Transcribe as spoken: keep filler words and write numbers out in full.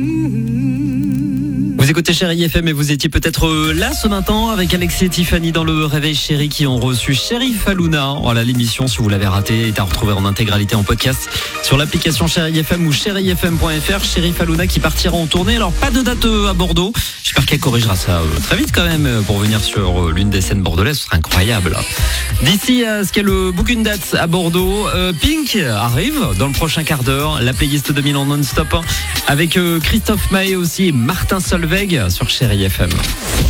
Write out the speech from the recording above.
Vous écoutez Chérie F M et vous étiez peut-être là ce matin avec Alexis et Tiffany dans le Réveil Chérie qui ont reçu Cherif Halouna. Voilà, l'émission, si vous l'avez raté, est à retrouver en intégralité en podcast sur l'application Chérie F M ou chérie f m point f r. Cherif Halouna qui partira en tournée. Alors, pas de date à Bordeaux. J'espère qu'elle corrigera ça euh, très vite quand même pour venir sur euh, l'une des scènes bordelaises. Ce serait incroyable. D'ici à ce qu'elle euh, book une date à Bordeaux, euh, Pink arrive dans le prochain quart d'heure. La playlist deux mille en non-stop avec euh, Christophe Maé aussi et Martin Solveig sur Chérie F M.